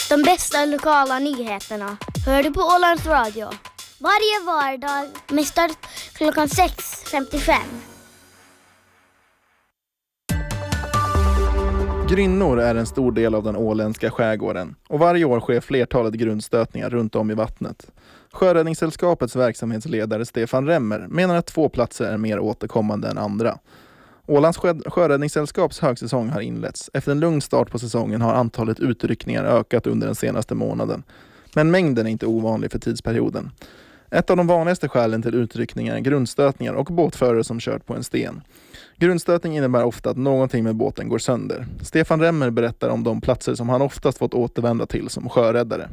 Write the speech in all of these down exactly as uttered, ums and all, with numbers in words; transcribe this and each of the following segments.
De bästa lokala nyheterna hör du på Ålands Radio. Varje vardag med start klockan sex femtiofem. Grynnor är en stor del av den åländska skärgården och varje år sker flertalet grundstötningar runt om i vattnet. Sjöräddningssällskapets verksamhetsledare Stefan Remmer menar att två platser är mer återkommande än andra. Ålands sjöräddningssällskaps högsäsong har inletts. Efter en lugn start på säsongen har antalet utryckningar ökat under den senaste månaden. Men mängden är inte ovanlig för tidsperioden. Ett av de vanligaste skälen till utryckningar är grundstötningar och båtförare som kört på en sten. Grundstötning innebär ofta att någonting med båten går sönder. Stefan Remmer berättar om de platser som han oftast fått återvända till som sjöräddare.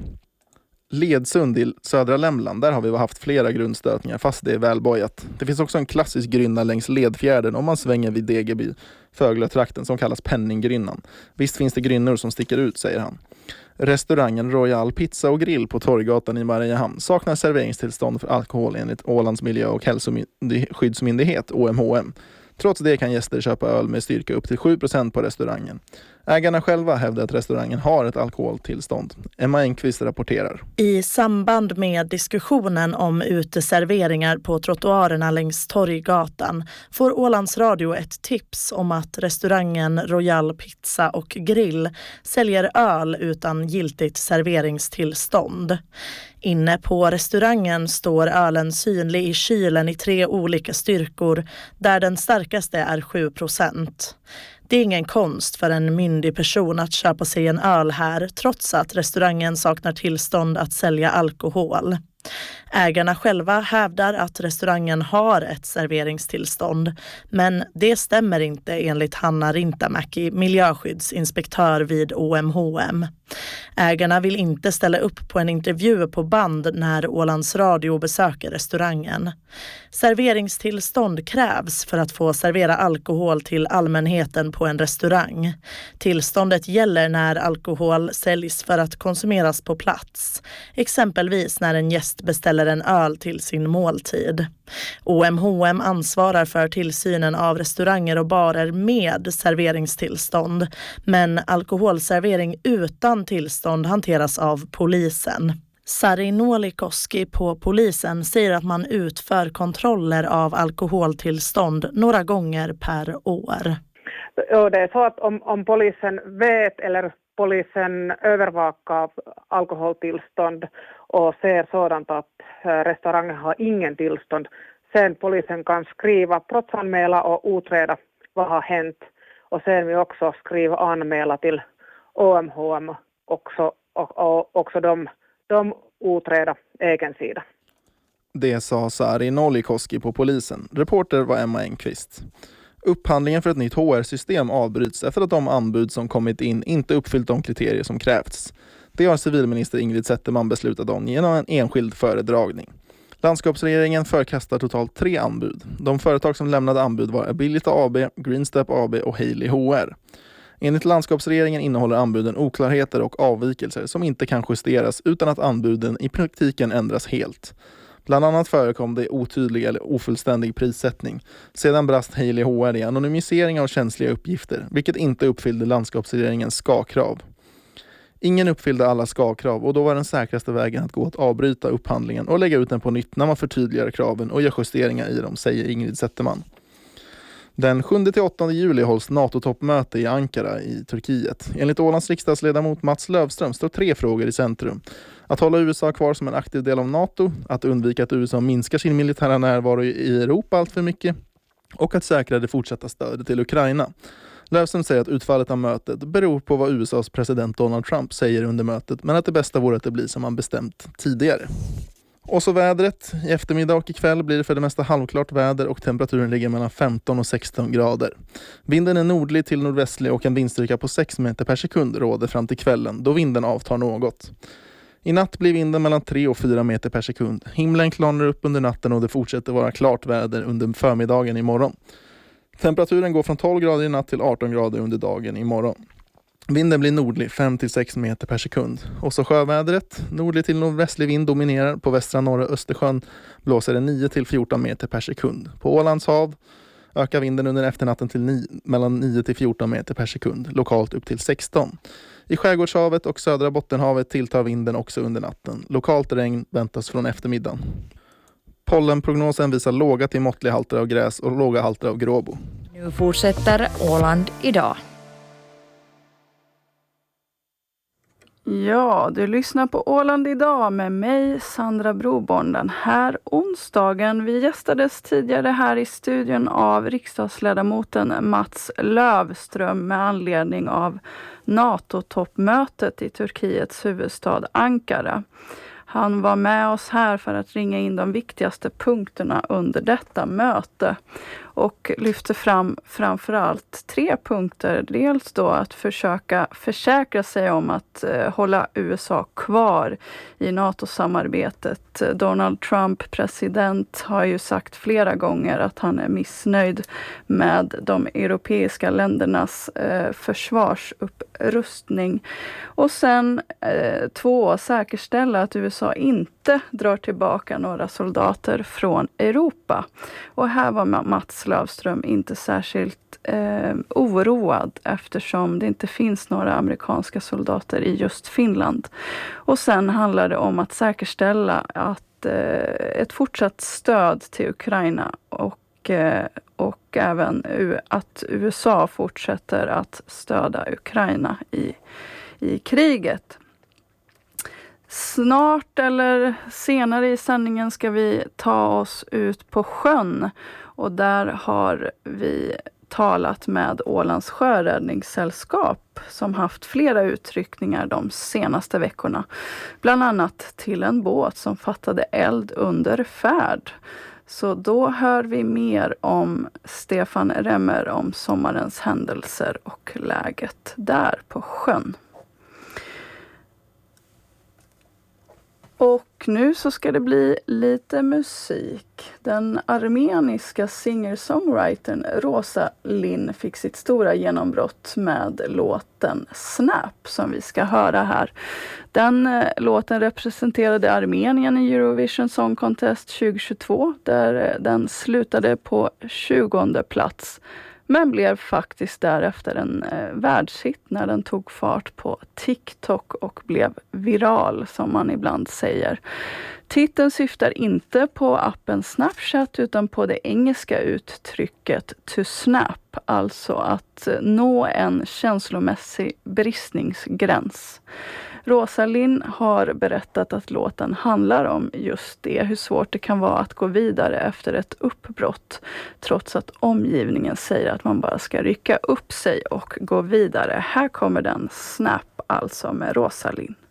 Ledsund i södra Lämland, där har vi haft flera grundstötningar fast det är välbojat. Det finns också en klassisk grynna längs Ledfjärden om man svänger vid Degeby, Föglötrakten, som kallas Penningrynnan. Visst finns det grynnor som sticker ut, säger han. Restaurangen Royal Pizza och Grill på Torggatan i Mariehamn saknar serveringstillstånd för alkohol enligt Ålands miljö- och hälsoskyddsmyndighet O M H M. Trots det kan gäster köpa öl med styrka upp till sju procent på restaurangen. Ägarna själva hävdar att restaurangen har ett alkoholtillstånd. Emma Enqvist rapporterar. I samband med diskussionen om uteserveringar på trottoarerna längs Torggatan får Ålands Radio ett tips om att restaurangen Royal Pizza och Grill säljer öl utan giltigt serveringstillstånd. Inne på restaurangen står ölen synlig i kylen i tre olika styrkor där den starkaste är sju procent. Det är ingen konst för en myndig person att köpa sig en öl här trots att restaurangen saknar tillstånd att sälja alkohol. Ägarna själva hävdar att restaurangen har ett serveringstillstånd, men det stämmer inte enligt Hanna Rintamäki, miljöskyddsinspektör vid O M H M. Ägarna vill inte ställa upp på en intervju på band när Ålands Radio besöker restaurangen. Serveringstillstånd krävs för att få servera alkohol till allmänheten på en restaurang. Tillståndet gäller när alkohol säljs för att konsumeras på plats, exempelvis när en gäst beställer en öl till sin måltid. O M H M ansvarar för tillsynen av restauranger och barer med serveringstillstånd, men alkoholservering utan tillstånd hanteras av polisen. Sari Nuolikoski på polisen säger att man utför kontroller av alkoholtillstånd några gånger per år. Ja, det är så att om, om polisen vet eller polisen övervakar alkoholtillstånd och ser sådant att restaurangen har ingen tillstånd, sen polisen kan skriva brottsanmäla och utreda vad har hänt, och sen vi också skriva anmäla till O M H M också, och, och också de, de utreda egen sida. Det sa Sari Nuolikoski på polisen. Reporter var Emma Enqvist. Upphandlingen för ett nytt H R-system avbryts efter att de anbud som kommit in inte uppfyllt de kriterier som krävts. Det har civilminister Ingrid Zetterman beslutat om genom en enskild föredragning. Landskapsregeringen förkastar totalt tre anbud. De företag som lämnade anbud var Abilita A B, Greenstep A B och Haley H R. Enligt landskapsregeringen innehåller anbuden oklarheter och avvikelser som inte kan justeras utan att anbuden i praktiken ändras helt. Bland annat förekom det otydlig eller ofullständig prissättning. Sedan brast Haley H R i anonymisering av känsliga uppgifter, vilket inte uppfyllde landskapsregeringens ska-krav. Ingen uppfyllde alla ska-krav och då var den säkraste vägen att gå att avbryta upphandlingen och lägga ut den på nytt när man förtydligar kraven och gör justeringar i dem, säger Ingrid Zetterman. Den sjunde till åttonde juli hålls NATO-toppmöte i Ankara i Turkiet. Enligt Ålands riksdagsledamot Mats Lövström står tre frågor i centrum. Att hålla U S A kvar som en aktiv del av NATO, att undvika att U S A minskar sin militära närvaro i Europa allt för mycket och att säkra det fortsatta stödet till Ukraina. Lövström säger att utfallet av mötet beror på vad U S A:s president Donald Trump säger under mötet, men att det bästa vore att det blir som man bestämt tidigare. Och så vädret. I eftermiddag och ikväll blir det för det mesta halvklart väder och temperaturen ligger mellan femton och sexton grader. Vinden är nordlig till nordvästlig och en vindstyrka på sex meter per sekund råder fram till kvällen då vinden avtar något. I natt blir vinden mellan tre och fyra meter per sekund. Himlen klarnar upp under natten och det fortsätter vara klart väder under förmiddagen imorgon. Temperaturen går från tolv grader i natt till arton grader under dagen imorgon. Vinden blir nordlig fem till sex meter per sekund. Och så sjövädret. Nordlig till nordvästlig vind dominerar. På västra norra Östersjön blåser det nio till fjorton meter per sekund. På Ålands hav Ökar vinden under efternatten till ni- mellan nio till fjorton meter per sekund, lokalt upp till sexton. I Skärgårdshavet och södra Bottenhavet tilltar vinden också under natten. Lokalt regn väntas från eftermiddagen. Pollenprognosen visar låga till måttliga halter av gräs och låga halter av gråbo. Nu fortsätter Åland idag. Ja, du lyssnar på Åland idag med mig, Sandra Broborn, den här onsdagen. Vi gästades tidigare här i studion av riksdagsledamoten Mats Lövström med anledning av NATO-toppmötet i Turkiets huvudstad Ankara. Han var med oss här för att ringa in de viktigaste punkterna under detta möte och lyfte fram framförallt tre punkter. Dels då att försöka försäkra sig om att eh, hålla U S A kvar i NATO-samarbetet. Donald Trump, president, har ju sagt flera gånger att han är missnöjd med de europeiska ländernas eh, försvarsupprustning. Och sen eh, två, säkerställa att U S A inte drar tillbaka några soldater från Europa. Och här var Mats Lövström inte särskilt eh, oroad eftersom det inte finns några amerikanska soldater i just Finland. Och sen handlar det om att säkerställa att eh, ett fortsatt stöd till Ukraina och, eh, och även u- att U S A fortsätter att stödja Ukraina i, i kriget. Snart eller senare i sändningen ska vi ta oss ut på sjön och där har vi talat med Ålands sjöräddningssällskap som haft flera utryckningar de senaste veckorna. Bland annat till en båt som fattade eld under färd. Så då hör vi mer om Stefan Remmer om sommarens händelser och läget där på sjön. Och nu så ska det bli lite musik. Den armeniska singer-songwritern Rosa Linn fick sitt stora genombrott med låten Snap som vi ska höra här. Den eh, låten representerade Armenien i Eurovision Song Contest tjugohundratjugotvå där eh, den slutade på tjugonde plats. Men blev faktiskt därefter en eh, världshit när den tog fart på TikTok och blev viral som man ibland säger. Titeln syftar inte på appen Snapchat utan på det engelska uttrycket to snap, alltså att nå en känslomässig bristningsgräns. Rosa Linn har berättat att låten handlar om just det, hur svårt det kan vara att gå vidare efter ett uppbrott, trots att omgivningen säger att man bara ska rycka upp sig och gå vidare. Här kommer den Snap, alltså med Rosa Linn.